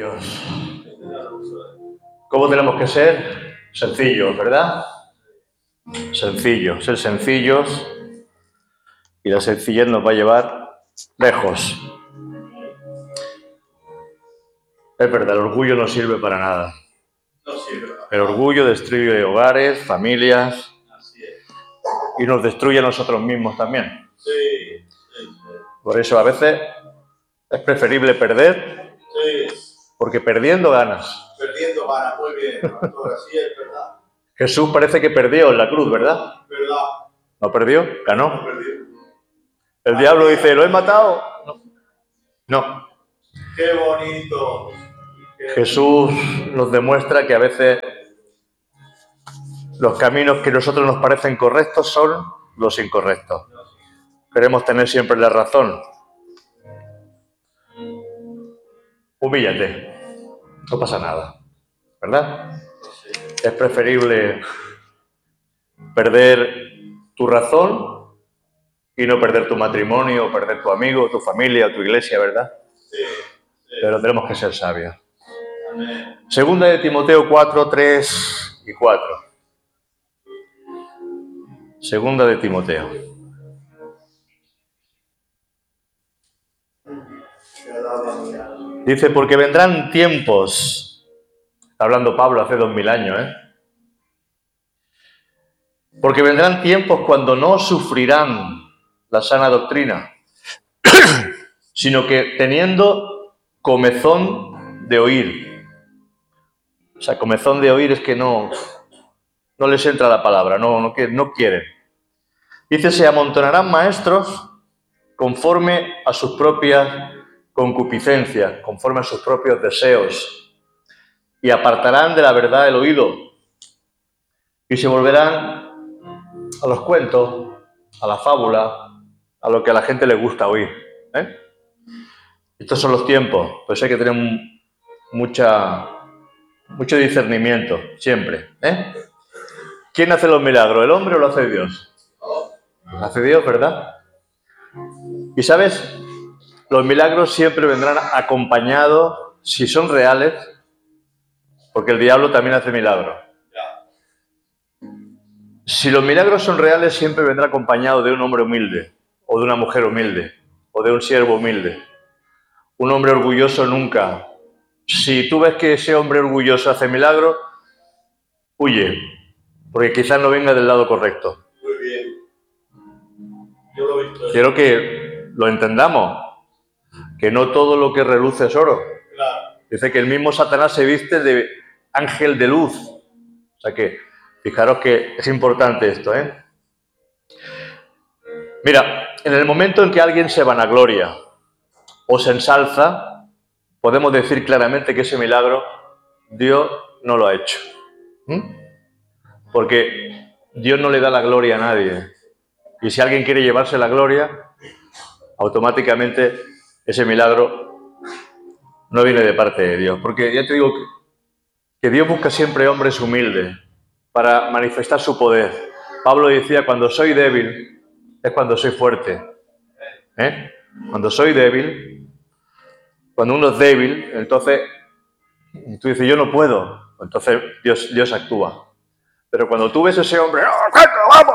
Dios. ¿Cómo tenemos que ser? Sencillos, ¿verdad? Sencillos, ser sencillos, y la sencillez nos va a llevar lejos. Es verdad, el orgullo no sirve para nada. No sirve. El orgullo destruye hogares, familias, y nos destruye a nosotros mismos también. Sí. Por eso a veces es preferible perder, porque perdiendo ganas. Perdiendo ganas, muy bien, pastor, así es, ¿verdad? Jesús parece que perdió en la cruz, ¿verdad? ¿Verdad? ¿No perdió? Ganó. No perdió. El diablo dice, ¿lo he matado? No. Qué bonito. Jesús nos demuestra que a veces los caminos que a nosotros nos parecen correctos son los incorrectos. Queremos tener siempre la razón. Humíllate. No pasa nada. ¿Verdad? Es preferible perder tu razón y no perder tu matrimonio, o perder tu amigo, tu familia, o tu iglesia, ¿verdad? Sí. Pero tenemos que ser sabios. Amén. Segunda de Timoteo 4, 3 y 4. Segunda de Timoteo. Dice, porque vendrán tiempos, está hablando Pablo hace 2000 años, porque vendrán tiempos cuando no sufrirán la sana doctrina, sino que teniendo comezón de oír. O sea, comezón de oír es que no les entra la palabra, no quieren. Dice, se amontonarán maestros conforme a sus propias concupiscencias, conforme a sus propios deseos, y apartarán de la verdad el oído, y se volverán a los cuentos, a la fábula, a lo que a la gente le gusta oír. Estos son los tiempos, pues hay que tener mucho discernimiento, siempre. ¿Quién hace los milagros, el hombre o lo hace Dios? Lo hace Dios, ¿verdad? Y ¿sabes? Los milagros siempre vendrán acompañados, si son reales, porque el diablo también hace milagros. Si los milagros son reales, siempre vendrá acompañado de un hombre humilde, o de una mujer humilde, o de un siervo humilde. Un hombre orgulloso nunca. Si tú ves que ese hombre orgulloso hace milagros, huye, porque quizás no venga del lado correcto. Muy bien. Yo lo he visto. Quiero que lo entendamos, que no todo lo que reluce es oro. Claro. Dice que el mismo Satanás se viste de ángel de luz. O sea que, fijaros que es importante esto, Mira, en el momento en que alguien se vanagloria o se ensalza, podemos decir claramente que ese milagro Dios no lo ha hecho. Porque Dios no le da la gloria a nadie. Y si alguien quiere llevarse la gloria, automáticamente ese milagro no viene de parte de Dios. Porque ya te digo que Dios busca siempre hombres humildes para manifestar su poder. Pablo decía, cuando soy débil es cuando soy fuerte. Cuando soy débil, cuando uno es débil, entonces tú dices, yo no puedo. Entonces Dios actúa. Pero cuando tú ves a ese hombre, ¡vamos!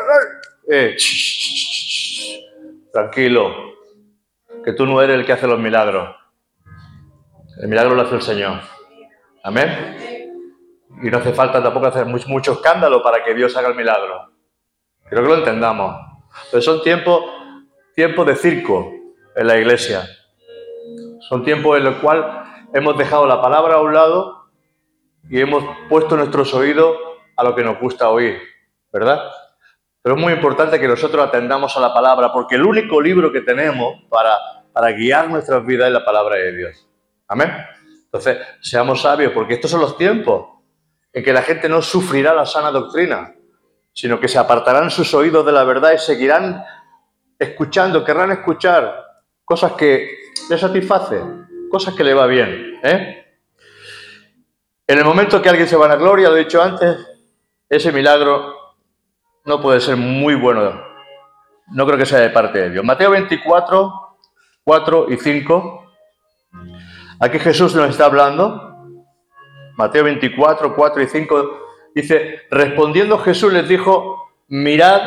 Tranquilo, que tú no eres el que hace los milagros. El milagro lo hace el Señor. Amén. Y no hace falta tampoco hacer mucho escándalo para que Dios haga el milagro. Creo que lo entendamos. Pero son tiempos de circo en la iglesia. Son tiempos en los cuales hemos dejado la palabra a un lado y hemos puesto nuestros oídos a lo que nos gusta oír, ¿verdad? Pero es muy importante que nosotros atendamos a la palabra, porque el único libro que tenemos para guiar nuestras vidas es la palabra de Dios. ¿Amén? Entonces, seamos sabios, porque estos son los tiempos en que la gente no sufrirá la sana doctrina, sino que se apartarán sus oídos de la verdad y seguirán escuchando, querrán escuchar cosas que les satisfacen, cosas que le va bien. En el momento que alguien se vanagloria, lo he dicho antes, ese milagro no puede ser muy bueno. No creo que sea de parte de Dios. Mateo 24, 4 y 5. Aquí Jesús nos está hablando. Mateo 24, 4 y 5 dice, respondiendo Jesús les dijo, mirad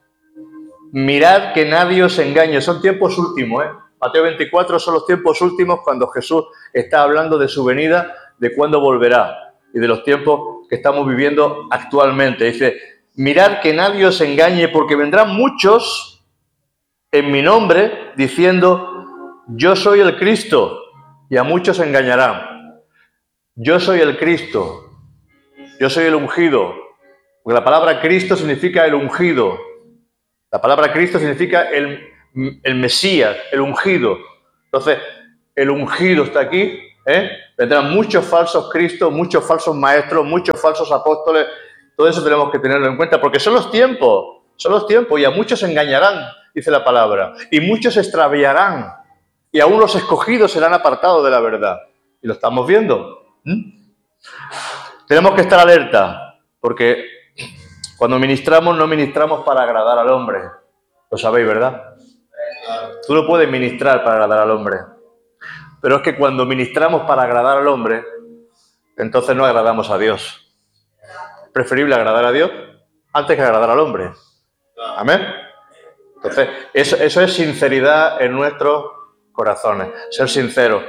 que nadie os engañe. Son tiempos últimos, ¿eh? Mateo 24 son los tiempos últimos cuando Jesús está hablando de su venida, de cuándo volverá y de los tiempos que estamos viviendo actualmente. Dice, mirad que nadie os engañe porque vendrán muchos en mi nombre diciendo, yo soy el Cristo, y a muchos engañarán. Yo soy el Cristo, yo soy el ungido, porque la palabra Cristo significa el ungido. La palabra Cristo significa el Mesías, el ungido. Entonces, el ungido está aquí, ¿eh? Vendrán muchos falsos Cristos, muchos falsos maestros, muchos falsos apóstoles. Todo eso tenemos que tenerlo en cuenta, porque son los tiempos, y a muchos engañarán, dice la palabra, y muchos se extraviarán, y aún los escogidos serán apartados de la verdad. Y lo estamos viendo. Tenemos que estar alerta, porque cuando ministramos, no ministramos para agradar al hombre. Lo sabéis, ¿verdad? Tú no puedes ministrar para agradar al hombre. Pero es que cuando ministramos para agradar al hombre, entonces no agradamos a Dios. Es preferible agradar a Dios antes que agradar al hombre. Amén. Entonces, eso es sinceridad en nuestros corazones. Ser sinceros.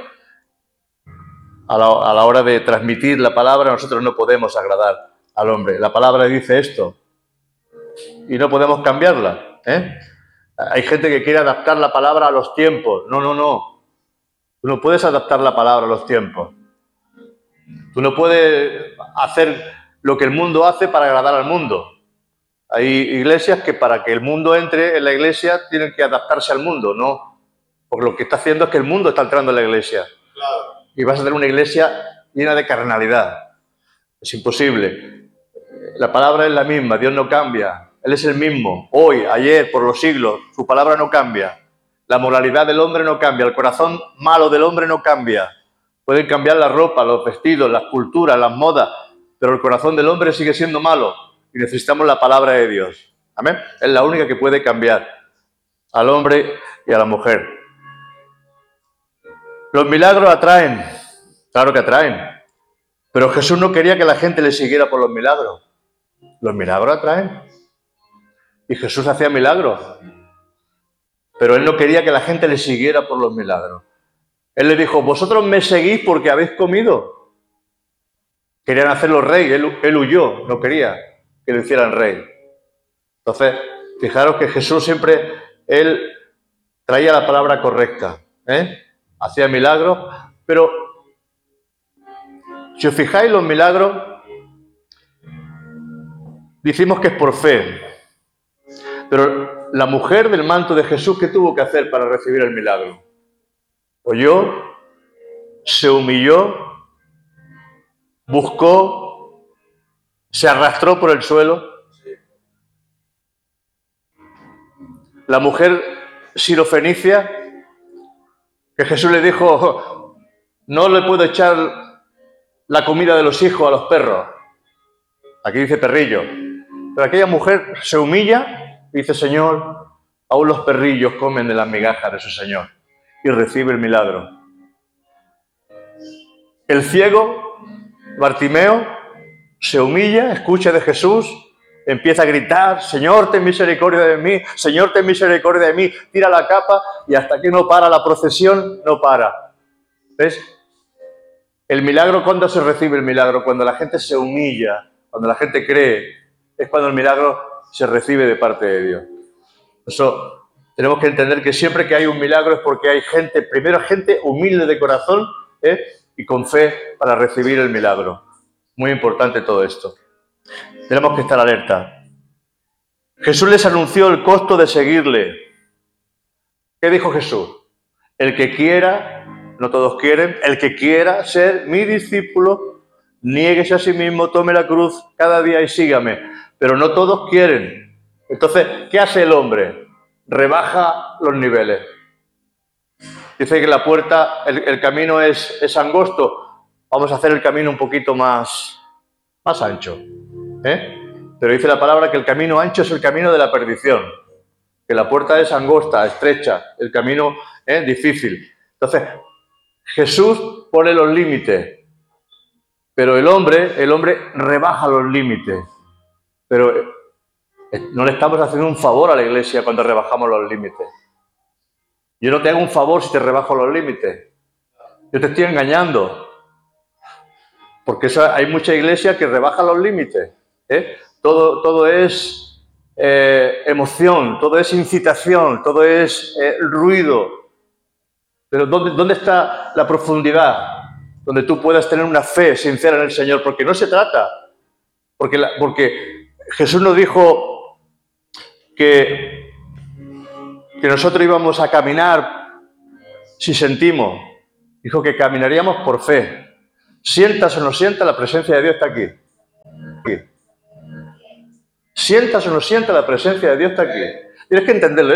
A la hora de transmitir la palabra, nosotros no podemos agradar al hombre. La palabra dice esto y no podemos cambiarla, ¿eh? Hay gente que quiere adaptar la palabra a los tiempos. No. Tú no puedes adaptar la palabra a los tiempos. Tú no puedes hacer lo que el mundo hace para agradar al mundo. Hay iglesias que para que el mundo entre en la iglesia tienen que adaptarse al mundo, ¿no? Porque lo que está haciendo es que el mundo está entrando en la iglesia. Claro. Y vas a tener una iglesia llena de carnalidad. Es imposible. La palabra es la misma, Dios no cambia. Él es el mismo, hoy, ayer, por los siglos. Su palabra no cambia. La moralidad del hombre no cambia. El corazón malo del hombre no cambia. Pueden cambiar la ropa, los vestidos, las culturas, las modas, pero el corazón del hombre sigue siendo malo. Y necesitamos la palabra de Dios. Amén. Es la única que puede cambiar al hombre y a la mujer. Los milagros atraen, claro que atraen, pero Jesús no quería que la gente le siguiera por los milagros. Los milagros atraen. Y Jesús hacía milagros, pero Él no quería que la gente le siguiera por los milagros. Él le dijo, vosotros me seguís porque habéis comido. Querían hacerlo rey, él huyó, no quería que lo hicieran rey. Entonces, fijaros que Jesús siempre, Él traía la palabra correcta, ¿eh? Hacía milagros, pero si os fijáis los milagros, decimos que es por fe. Pero la mujer del manto de Jesús, ¿qué tuvo que hacer para recibir el milagro? Oyó, se humilló, buscó, se arrastró por el suelo. La mujer sirofenicia, que Jesús le dijo, no le puedo echar la comida de los hijos a los perros. Aquí dice perrillo. Pero aquella mujer se humilla y dice, Señor, aún los perrillos comen de las migajas de su Señor. Y recibe el milagro. El ciego, Bartimeo, se humilla, escucha de Jesús, empieza a gritar, Señor, ten misericordia de mí, Señor, ten misericordia de mí, tira la capa y hasta que no para la procesión, no para. ¿Ves? El milagro, ¿cuándo se recibe el milagro? Cuando la gente se humilla, cuando la gente cree, es cuando el milagro se recibe de parte de Dios. Eso tenemos que entender que siempre que hay un milagro es porque hay gente, primero gente humilde de corazón, y con fe para recibir el milagro. Muy importante todo esto. Tenemos que estar alerta. Jesús les anunció el costo de seguirle. ¿Qué dijo Jesús? El que quiera, no todos quieren, el que quiera ser mi discípulo, niéguese a sí mismo, tome la cruz cada día y sígame. Pero no todos quieren. Entonces, ¿qué hace el hombre? Rebaja los niveles. Dice que la puerta, el camino es angosto. Vamos a hacer el camino un poquito más ancho. Pero dice la palabra que el camino ancho es el camino de la perdición. Que la puerta es angosta, estrecha, el camino es difícil. Entonces, Jesús pone los límites, pero el hombre rebaja los límites. Pero no le estamos haciendo un favor a la iglesia cuando rebajamos los límites. Yo no te hago un favor si te rebajo los límites. Yo te estoy engañando. Porque hay mucha iglesia que rebaja los límites. Todo es emoción, todo es incitación, todo es ruido. Pero ¿dónde está la profundidad? Donde tú puedas tener una fe sincera en el Señor. Porque no se trata. Porque Jesús nos dijo que nosotros íbamos a caminar si sentimos. Dijo que caminaríamos por fe. Sientas o no sientas, la presencia de Dios está aquí. Sientas o no sientas, la presencia de Dios está aquí. Tienes que entenderlo.